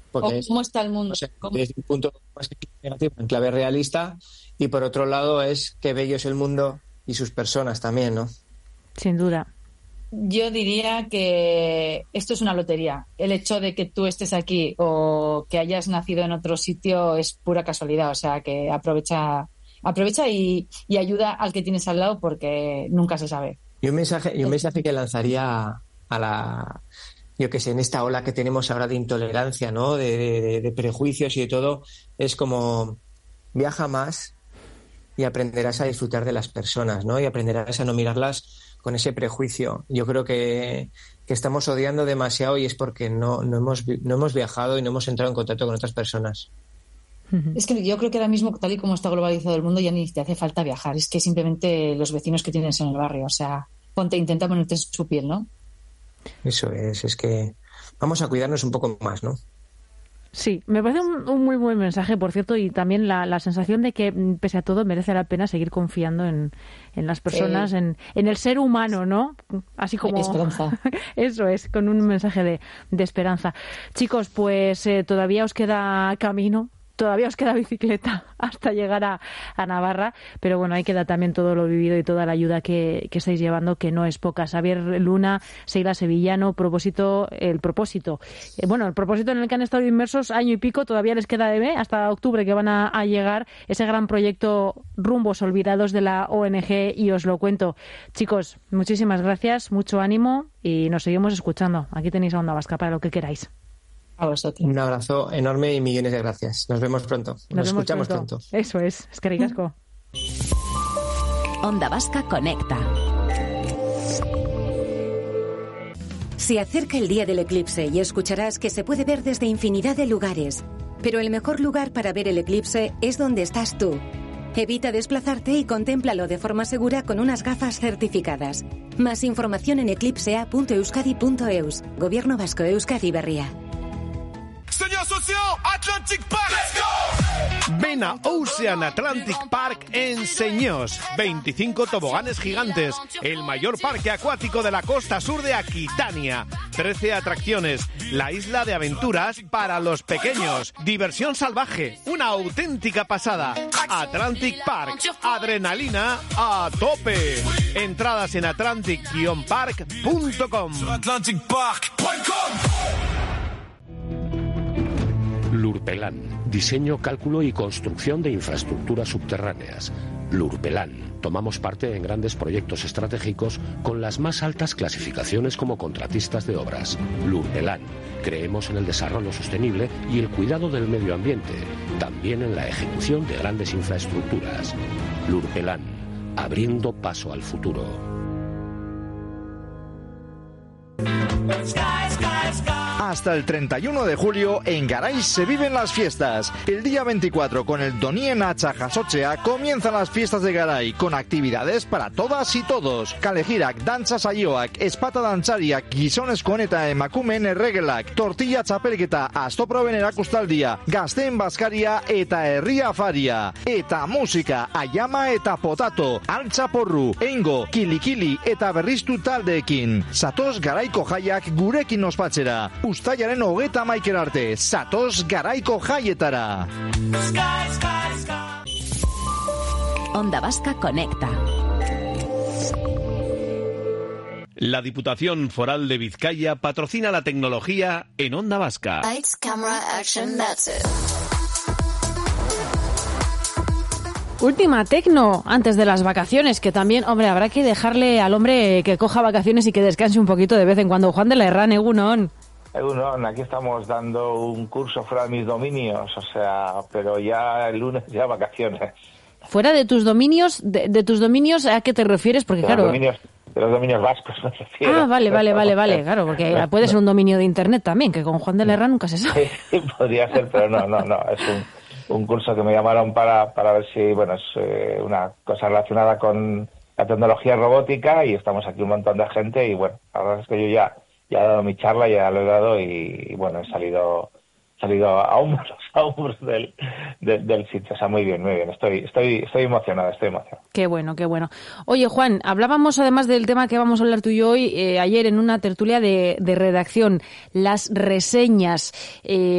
porque ¿Cómo está el mundo? O sea, desde un punto más negativo, en clave realista, y por otro lado es qué bello es el mundo y sus personas también, ¿no? Sin duda. Yo diría que esto es una lotería. El hecho de que tú estés aquí o que hayas nacido en otro sitio es pura casualidad. O sea, que aprovecha y ayuda al que tienes al lado porque nunca se sabe. Y un mensaje que lanzaría a la, yo que sé, en esta ola que tenemos ahora de intolerancia, ¿no? De prejuicios y de todo, es como viaja más y aprenderás a disfrutar de las personas, ¿no? Y aprenderás a no mirarlas con ese prejuicio. Yo creo que estamos odiando demasiado y es porque no hemos viajado y no hemos entrado en contacto con otras personas. Es que yo creo que ahora mismo, tal y como está globalizado el mundo, ya ni te hace falta viajar. Es que simplemente los vecinos que tienes en el barrio, o sea, intenta ponerte en su piel, ¿no? Eso es que vamos a cuidarnos un poco más, ¿no? Sí, me parece un muy buen mensaje, por cierto, y también la sensación de que, pese a todo, merece la pena seguir confiando en las personas, en el ser humano, ¿no? Así como... Esperanza. Eso es, con un mensaje de esperanza. Chicos, pues todavía os queda camino. Todavía os queda bicicleta hasta llegar a Navarra, pero bueno, ahí queda también todo lo vivido y toda la ayuda que estáis llevando, que no es poca. Xavier Luna, Seila Sevillano, el propósito en el que han estado inmersos año y pico, todavía les queda hasta octubre que van a llegar ese gran proyecto Rumbos Olvidados de la ONG, y os lo cuento. Chicos, muchísimas gracias, mucho ánimo y nos seguimos escuchando. Aquí tenéis a Onda Vasca para lo que queráis. A vosotros. Un abrazo enorme y millones de gracias. Nos vemos pronto. Nos escuchamos pronto. Eso es que ricasco. Onda Vasca conecta. Se acerca el día del eclipse y escucharás que se puede ver desde infinidad de lugares. Pero el mejor lugar para ver el eclipse es donde estás tú. Evita desplazarte y contémplalo de forma segura con unas gafas certificadas. Más información en eclipsea.euskadi.eus. Gobierno Vasco, Euskadi Berria. Señor socio, Atlantic Park. Let's go. Ven a Ocean Atlantic Park en Señós. 25 toboganes gigantes, el mayor parque acuático de la costa sur de Aquitania. 13 atracciones, la isla de aventuras para los pequeños. Diversión salvaje, una auténtica pasada. Atlantic Park, adrenalina a tope. Entradas en atlantic-park.com. Lurpelan, diseño, cálculo y construcción de infraestructuras subterráneas. Lurpelan, tomamos parte en grandes proyectos estratégicos con las más altas clasificaciones como contratistas de obras. Lurpelan, creemos en el desarrollo sostenible y el cuidado del medio ambiente, también en la ejecución de grandes infraestructuras. Lurpelan, abriendo paso al futuro. Hasta el 31 de julio en Garay se viven las fiestas. El día 24 con el Donien Atxa Jasotzea comienzan las fiestas de Garay con actividades para todas y todos. Kalejirak, dantza saioak, espata dantzariak, gizonezkoen eta emakumeen erregelak, tortilla txapelketa, astoproben erakustaldia, gazteen bazkaria eta herria afaria. Eta musika, ayama eta potato, altza porru, eingo, kilikili eta berriztu taldeekin. Zatoz Garaiko jaiak gurekin ospatzera. Uztailaren 31 arte, zatoz Garaiko jaietara. Onda Vasca conecta. La Diputación Foral de Vizcaya patrocina la tecnología en Onda Vasca. Lights, camera, action, that's it. Última tecno antes de las vacaciones, que también, hombre, habrá que dejarle al hombre que coja vacaciones y que descanse un poquito de vez en cuando. Juan de la Herrán, Egunon. Egunon, aquí estamos dando un curso fuera de mis dominios, o sea, pero ya el lunes ya vacaciones. Fuera de tus dominios, de tus dominios, ¿a qué te refieres? Porque claro... De los dominios vascos me refiero. Ah, vale, claro, porque puede ser un dominio de internet también, que con Juan de la Herrán nunca se sabe. Sí, podría ser, pero no, es un curso que me llamaron para ver si, bueno, es una cosa relacionada con la tecnología robótica y estamos aquí un montón de gente y bueno, la verdad es que yo ya he dado mi charla, ya lo he dado y bueno, he salido a hombros del sitio, o sea, muy bien, estoy emocionado. Qué bueno. Oye, Juan, hablábamos además del tema que vamos a hablar tú y yo hoy, ayer en una tertulia de redacción, las reseñas,